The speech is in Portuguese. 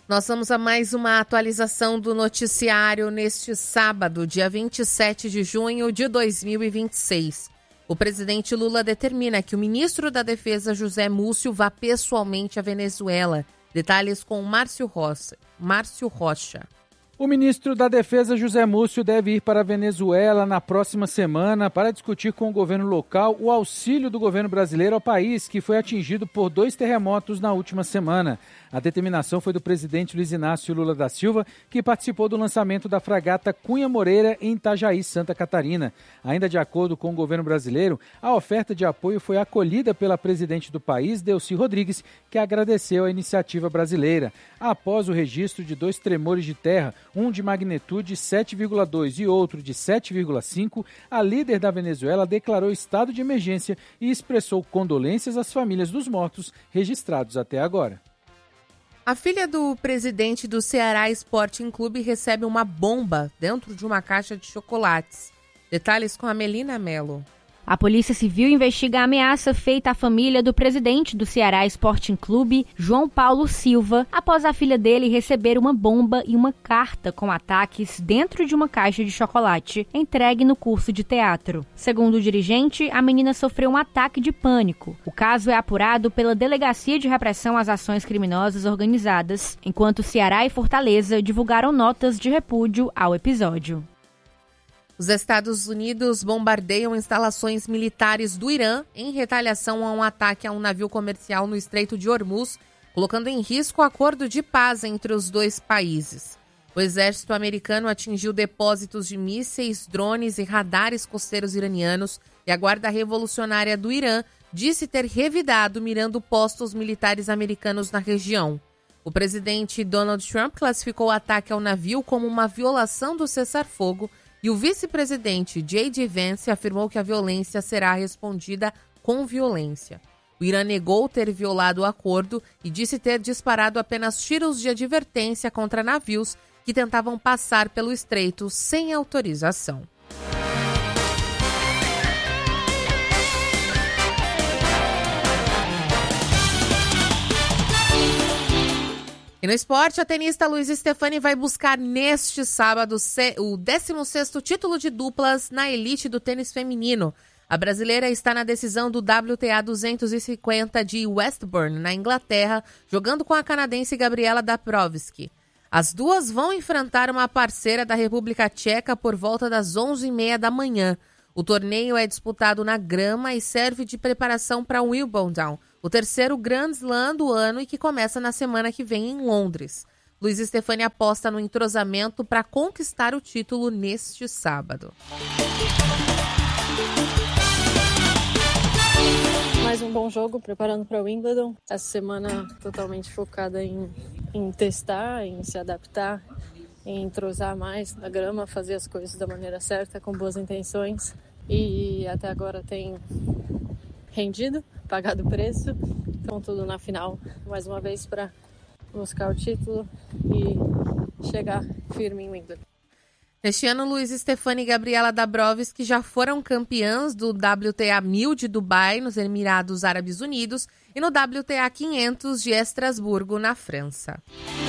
Nós vamos a mais uma atualização do noticiário neste sábado, dia 27 de junho de 2026. O presidente Lula determina que o ministro da Defesa, José Múcio, vá pessoalmente à Venezuela. Detalhes com Márcio Rocha. O ministro da Defesa, José Múcio, deve ir para a Venezuela na próxima semana para discutir com o governo local o auxílio do governo brasileiro ao país, que foi atingido por 2 terremotos na última semana. A determinação foi do presidente Luiz Inácio Lula da Silva, que participou do lançamento da fragata Cunha Moreira em Itajaí, Santa Catarina. Ainda de acordo com o governo brasileiro, a oferta de apoio foi acolhida pela presidente do país, Delcy Rodrigues, que agradeceu a iniciativa brasileira. Após o registro de 2 tremores de terra, um de magnitude 7,2 e outro de 7,5, a líder da Venezuela declarou estado de emergência e expressou condolências às famílias dos mortos registrados até agora. A filha do presidente do Ceará Sporting Clube recebe uma bomba dentro de uma caixa de chocolates. Detalhes com a Melina Mello. A Polícia Civil investiga a ameaça feita à família do presidente do Ceará Sporting Clube, João Paulo Silva, após a filha dele receber uma bomba e uma carta com ataques dentro de uma caixa de chocolate, entregue no curso de teatro. Segundo o dirigente, a menina sofreu um ataque de pânico. O caso é apurado pela Delegacia de Repressão às Ações Criminosas Organizadas, enquanto Ceará e Fortaleza divulgaram notas de repúdio ao episódio. Os Estados Unidos bombardeiam instalações militares do Irã em retaliação a um ataque a um navio comercial no Estreito de Hormuz, colocando em risco o acordo de paz entre os 2 países. O exército americano atingiu depósitos de mísseis, drones e radares costeiros iranianos e a Guarda Revolucionária do Irã disse ter revidado mirando postos militares americanos na região. O presidente Donald Trump classificou o ataque ao navio como uma violação do cessar-fogo e o vice-presidente J.D. Vance afirmou que a violência será respondida com violência. O Irã negou ter violado o acordo e disse ter disparado apenas tiros de advertência contra navios que tentavam passar pelo estreito sem autorização. E no esporte, a tenista Luiz Stefani vai buscar neste sábado o 16º título de duplas na elite do tênis feminino. A brasileira está na decisão do WTA 250 de Westbourne, na Inglaterra, jogando com a canadense Gabriela Dabrowski. As duas vão enfrentar uma parceira da República Tcheca por volta das 11h30 da manhã. O torneio é disputado na grama e serve de preparação para Wimbledon, o 3º Grand Slam do ano e que começa na semana que vem em Londres. Luiz Stefani aposta no entrosamento para conquistar o título neste sábado. Mais um bom jogo, preparando para Wimbledon. Essa semana totalmente focada em testar, em se adaptar, em entrosar mais na grama, fazer as coisas da maneira certa, com boas intenções. E até agora tem rendido, pagado o preço. Então tudo na final, mais uma vez para buscar o título e chegar firme em Wimbledon. Neste ano, Luiz Stefani e Gabriela Dabrowski já foram campeãs do WTA 1000 de Dubai, nos Emirados Árabes Unidos, e no WTA 500 de Estrasburgo, na França.